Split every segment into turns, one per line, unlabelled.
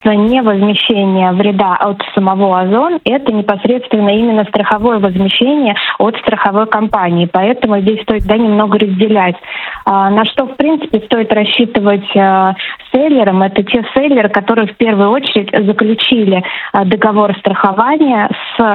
не возмещение вреда от самого Озон, это непосредственно именно страховое возмещение от страховой компании. Поэтому здесь стоит немного разделять. На что, в принципе, стоит рассчитывать селлерам. Это те селлеры, которые в первую очередь заключили договор страхования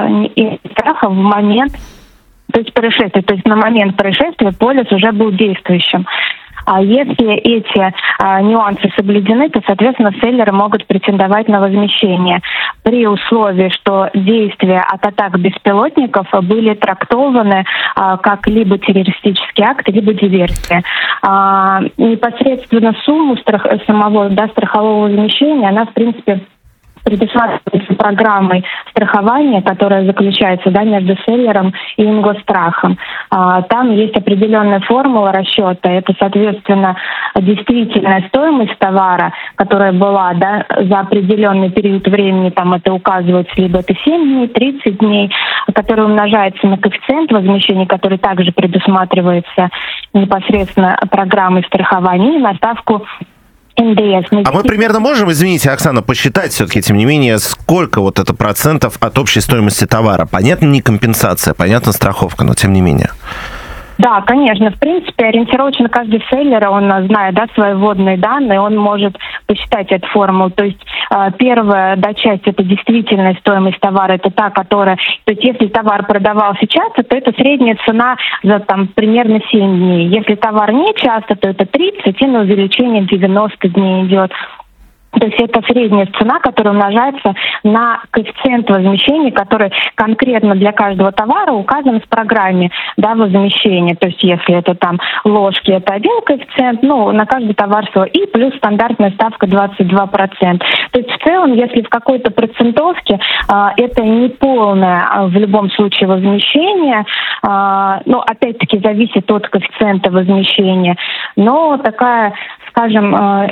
с страхом в момент происшествия. То есть на момент происшествия полис уже был действующим. А если эти нюансы соблюдены, то, соответственно, селлеры могут претендовать на возмещение при условии, что действия от атак беспилотников были трактованы как либо террористический акт, либо диверсия. Непосредственно сумму самого страхового возмещения, она, в принципе, предусматривается программой страхования, которая заключается между селлером и Ингосстрахом. Там есть определенная формула расчета. Это, соответственно, действительная стоимость товара, которая была за определенный период времени, там это указывается, либо это 7 дней, 30 дней, которая умножается на коэффициент возмещения, который также предусматривается непосредственно программой страхования, и на ставку НДС.
А мы примерно можем, извините, Оксана, посчитать все-таки, тем не менее, сколько вот это процентов от общей стоимости товара? Понятно, не компенсация, понятно, страховка, но тем не менее.
Да, конечно. В принципе, ориентировочно каждый селлер, он знает свои вводные данные, он может посчитать эту формулу. То есть первая часть – это действительная стоимость товара, это та, которая… То есть если товар продавал часто, то это средняя цена за примерно 7 дней. Если товар не часто, то это 30, и на увеличение 90 дней идет. То есть это средняя цена, которая умножается на коэффициент возмещения, который конкретно для каждого товара указан в программе возмещения. То есть если это ложки, это один коэффициент, на каждый товар свой, и плюс стандартная ставка 22%. То есть в целом, если в какой-то процентовке это не полное в любом случае возмещение, опять-таки зависит от коэффициента возмещения, но такая, скажем,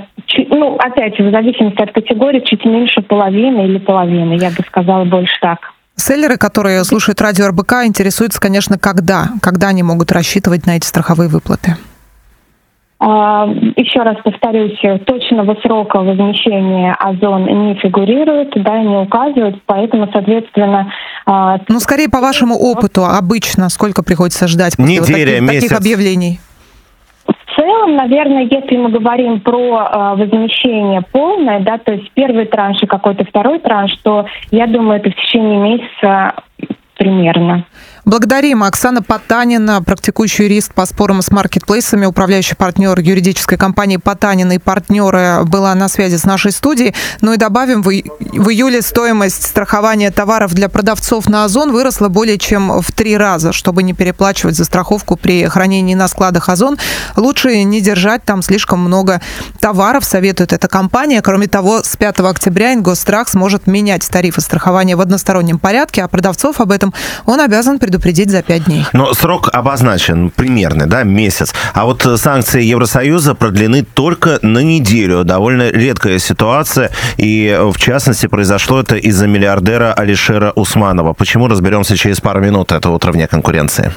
опять в зависимости от категории, чуть меньше половины или половины, я бы сказала, больше так.
Селлеры, которые слушают радио РБК, интересуются, конечно, когда они могут рассчитывать на эти страховые выплаты.
Еще раз повторюсь, точного срока возмещения Озон не фигурирует, не указывают, поэтому, соответственно…
скорее по вашему опыту, обычно сколько приходится ждать после таких объявлений?
В целом, наверное, если мы говорим про возмещение полное, то есть первый транш и какой-то второй транш, то я думаю, это в течение месяца примерно.
Благодарим. Оксана Потанина, практикующий юрист по спорам с маркетплейсами, управляющий партнер юридической компании «Потанина и партнеры», была на связи с нашей студией. И добавим, в июле стоимость страхования товаров для продавцов на Озон выросла более чем в 3 раза. Чтобы не переплачивать за страховку при хранении на складах Озон, лучше не держать там слишком много товаров, советует эта компания. Кроме того, с 5 октября Ингосстрах сможет менять тарифы страхования в одностороннем порядке, а продавцов об этом он обязан предупредить за 5 дней.
Но срок обозначен примерный, месяц. А вот санкции Евросоюза продлены только на неделю. Довольно редкая ситуация. И, в частности, произошло это из-за миллиардера Алишера Усманова. Почему, разберемся через пару минут. Это «Утро вне конкуренции».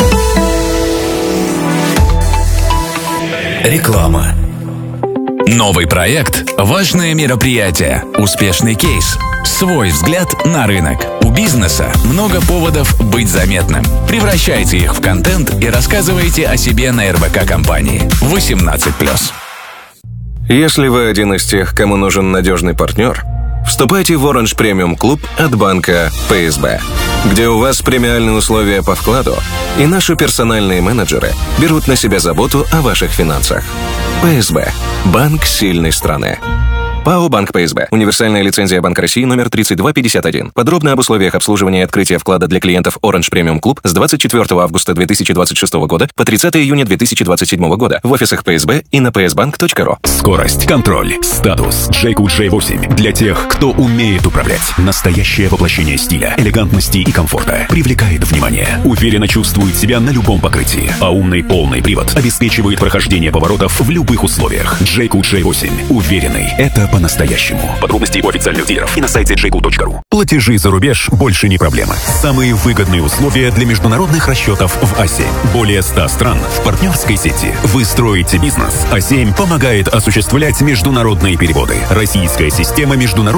Реклама. Новый проект – важное мероприятие, успешный кейс, свой взгляд на рынок. У бизнеса много поводов быть заметным. Превращайте их в контент и рассказывайте о себе на РБК-компании. 18+.
Если вы один из тех, кому нужен надежный партнер, вступайте в Orange Premium Club от банка ПСБ, где у вас премиальные условия по вкладу, и наши персональные менеджеры берут на себя заботу о ваших финансах. ПСБ. Банк сильной страны. ПАО «Банк ПСБ». Универсальная лицензия Банка России номер 3251. Подробно об условиях обслуживания и открытия вклада для клиентов Orange Premium Club с 24 августа 2026 года по 30 июня 2027 года в офисах ПСБ и на psbank.ru.
Скорость, контроль, статус. Jayco J8 для тех, кто умеет управлять. Настоящее воплощение стиля, элегантности и комфорта. Привлекает внимание. Уверенно чувствует себя на любом покрытии. А умный полный привод обеспечивает прохождение поворотов в любых условиях. Jayco J8. Уверенный. Это по-настоящему. Подробности у официальных дилеров и на сайте jco.ru. Платежи за рубеж больше не проблема. Самые выгодные условия для международных расчетов в А7. Более 100 стран в партнерской сети. Вы строите бизнес. А7 помогает осуществлять международные переводы. Российская система международных